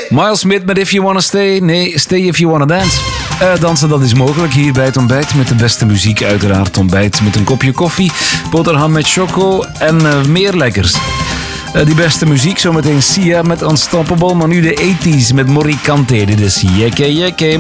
Miles Smith met If You Wanna Stay. Nee, Stay If You Wanna Dance. Dansen, dat is mogelijk hier bij het ontbijt. Met de beste muziek uiteraard. Ontbijt met een kopje koffie, boterham met choco en meer lekkers. Die beste muziek, zometeen Sia met Unstoppable. Maar nu de 80s met Morricante. Dit is Jekke Jekke.